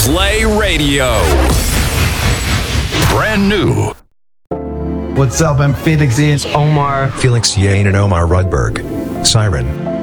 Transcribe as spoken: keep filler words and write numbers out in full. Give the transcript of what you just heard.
Play Radio. Brand new. What's up? I'm Felix. It's Omar. Felix Yane and Omar Rudberg. Siren.